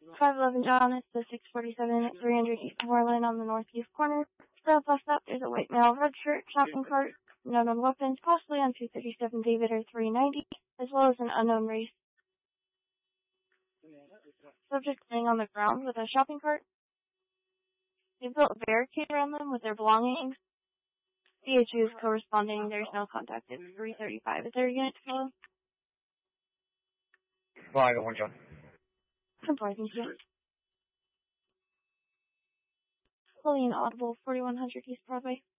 511 John, it's the 647 at 300 East Moreland on the northeast corner. Southwest up, there's a white male red shirt shopping cart, no known weapons, possibly on 237 David or 390, as well as an unknown race. Subject laying on the ground with a shopping cart. They built a barricade around them with their belongings. DHU is corresponding. There's no contact. It's 335. Is there a unit to follow? Well, I got one, John. Comply, thank you. Fully inaudible, 4100 East Broadway.